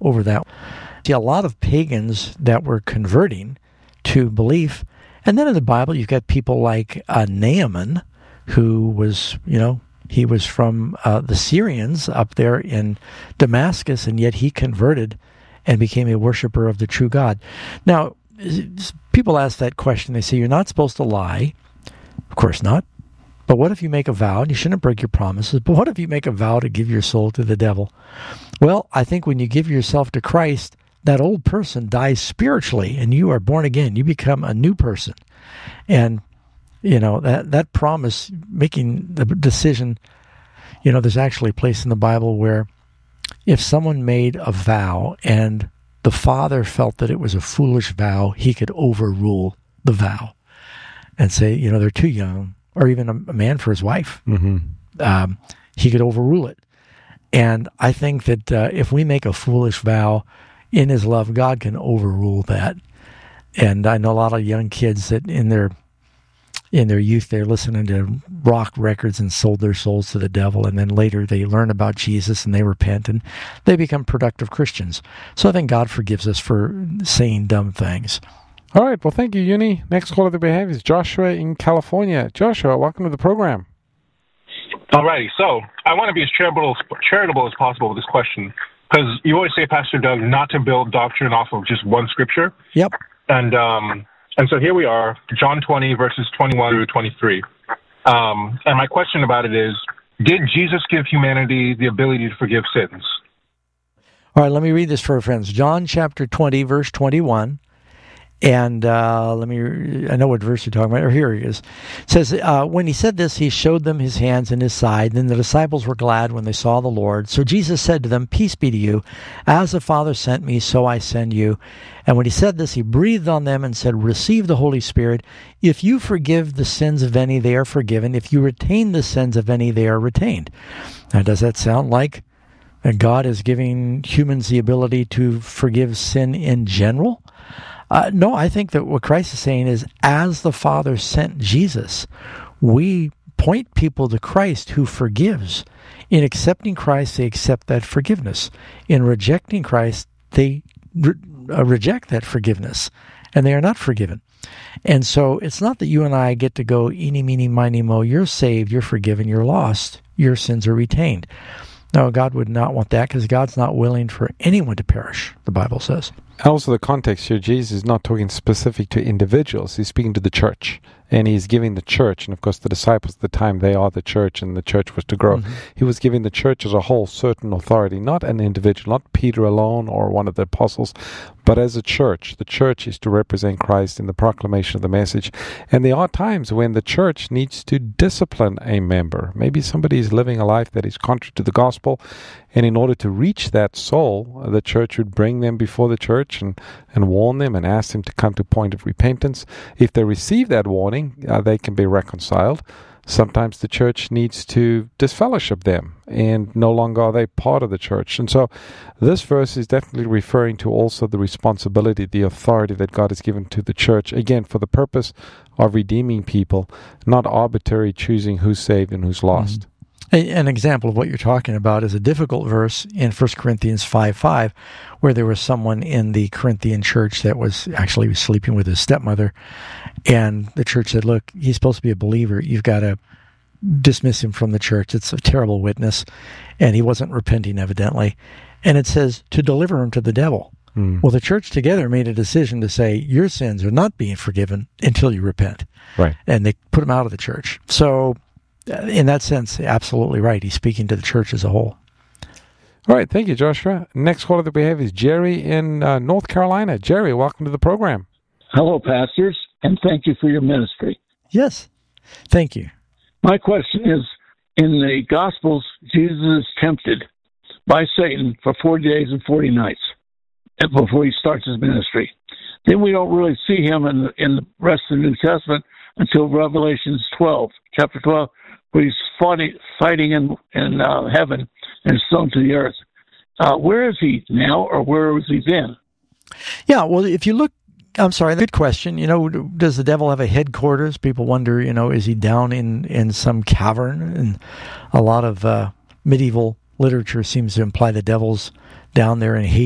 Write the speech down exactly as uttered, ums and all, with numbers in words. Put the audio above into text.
over that. See, a lot of pagans that were converting to belief. And then in the Bible, you've got people like uh, Naaman, who was, you know, he was from uh, the Syrians up there in Damascus, and yet he converted and became a worshiper of the true God. Now, people ask that question. They say, you're not supposed to lie. Of course not. But what if you make a vow? And you shouldn't break your promises. But what if you make a vow to give your soul to the devil? Well, I think when you give yourself to Christ, that old person dies spiritually, and you are born again. You become a new person. And You know, that, that promise, making the decision, you know, there's actually a place in the Bible where if someone made a vow and the father felt that it was a foolish vow, he could overrule the vow and say, you know, they're too young, or even a, a man for his wife. Mm-hmm. Um, he could overrule it. And I think that uh, if we make a foolish vow in his love, God can overrule that. And I know a lot of young kids that in their in their youth, they're listening to rock records and sold their souls to the devil. And then later they learn about Jesus and they repent and they become productive Christians. So I think God forgives us for saying dumb things. All right. Well, thank you, Uni. Next caller that we have is Joshua in California. Joshua, welcome to the program. All righty. So I want to be as charitable, charitable as possible with this question, because you always say, Pastor Doug, not to build doctrine off of just one scripture. Yep. And, um, And so here we are, John twenty, verses twenty-one through twenty-three. Um, and my question about it is, did Jesus give humanity the ability to forgive sins? All right, let me read this for our friends. John chapter twenty, verse twenty-one. And uh, let me, I know what verse you're talking about. Or here it is. It says, uh, when he said this, he showed them his hands and his side. Then the disciples were glad when they saw the Lord. So Jesus said to them, peace be to you. As the Father sent me, so I send you. And when he said this, he breathed on them and said, receive the Holy Spirit. If you forgive the sins of any, they are forgiven. If you retain the sins of any, they are retained. Now, does that sound like God is giving humans the ability to forgive sin in general? Uh, no, I think that what Christ is saying is, as the Father sent Jesus, we point people to Christ who forgives. In accepting Christ, they accept that forgiveness. In rejecting Christ, they re- uh, reject that forgiveness, and they are not forgiven. And so it's not that you and I get to go, eeny, meeny, miny, mo, you're saved, you're forgiven, you're lost, your sins are retained. No, God would not want that, because God's not willing for anyone to perish, the Bible says. Also, the context here, Jesus is not talking specific to individuals. He's speaking to the church, and he's giving the church, and of course the disciples at the time, they are the church, and the church was to grow. Mm-hmm. He was giving the church as a whole certain authority, not an individual, not Peter alone or one of the apostles, but as a church. The church is to represent Christ in the proclamation of the message. And there are times when the church needs to discipline a member. Maybe somebody is living a life that is contrary to the gospel, and in order to reach that soul, the church would bring them before the church and, and warn them and ask them to come to a point of repentance. If they receive that warning, uh, they can be reconciled. Sometimes the church needs to disfellowship them, and no longer are they part of the church. And so this verse is definitely referring to also the responsibility, the authority that God has given to the church, again, for the purpose of redeeming people, not arbitrary choosing who's saved and who's lost. Mm-hmm. An example of what you're talking about is a difficult verse in First Corinthians five five, where there was someone in the Corinthian church that was actually sleeping with his stepmother, and the church said, look, he's supposed to be a believer. You've got to dismiss him from the church. It's a terrible witness, and he wasn't repenting, evidently. And it says to deliver him to the devil. Mm. Well, the church together made a decision to say, your sins are not being forgiven until you repent. Right. And they put him out of the church. So in that sense, absolutely right. He's speaking to the church as a whole. All right. Thank you, Joshua. Next caller that we have is Jerry in uh, North Carolina. Jerry, welcome to the program. Hello, pastors, and thank you for your ministry. Yes. Thank you. My question is, in the Gospels, Jesus is tempted by Satan for forty days and forty nights before he starts his ministry. Then we don't really see him in the, in the rest of the New Testament until Revelation twelve, chapter twelve, where he's fighting, fighting in, in uh, heaven and thrown to the earth. Uh, where is he now, or where was he then? Yeah, well, if you look, I'm sorry, good question. You know, does the devil have a headquarters? People wonder, you know, is he down in, in some cavern? And a lot of uh, medieval literature seems to imply the devil's down there in Hades.